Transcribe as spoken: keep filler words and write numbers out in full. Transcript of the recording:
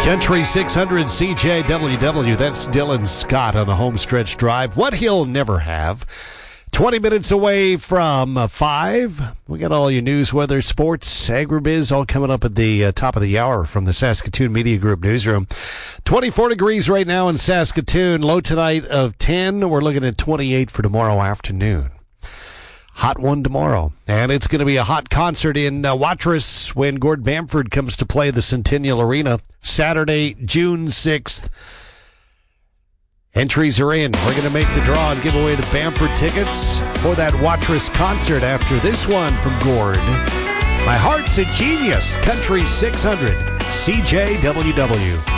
Country six hundred C J W W. That's Dylan Scott on the homestretch drive. What he'll never have. twenty minutes away from uh, five. We got all your news, weather, sports, agribiz, all coming up at the uh, top of the hour from the Saskatoon Media Group newsroom. twenty-four degrees right now in Saskatoon. Low tonight of ten. We're looking at twenty-eight for tomorrow afternoon. Hot one tomorrow. And it's going to be a hot concert in uh, Watrous when Gord Bamford comes to play the Centennial Arena Saturday, June sixth. Entries are in. We're going to make the draw and give away the Bamford tickets for that Watrous concert after this one from Gord. My Heart's a Genius, Country six hundred, C J W W.